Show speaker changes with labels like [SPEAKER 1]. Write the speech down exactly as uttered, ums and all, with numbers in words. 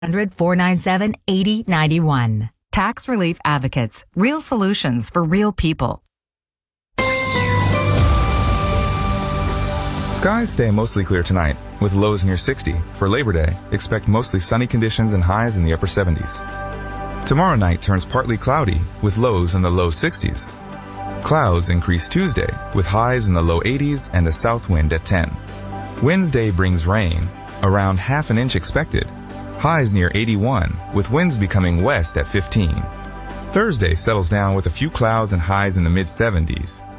[SPEAKER 1] hundred, four nine seven, eight zero nine one. Tax Relief Advocates. Real solutions for real people.
[SPEAKER 2] Skies stay mostly clear tonight, with lows near sixty. For Labor Day, expect mostly sunny conditions and highs in the upper seventies. Tomorrow night turns partly cloudy, with lows in the low sixties. Clouds increase Tuesday, with highs in the low eighties and a south wind at ten. Wednesday brings rain, around half an inch expected. Highs near eighty-one, with winds becoming west at fifteen. Thursday settles down with a few clouds and highs in the mid seventies.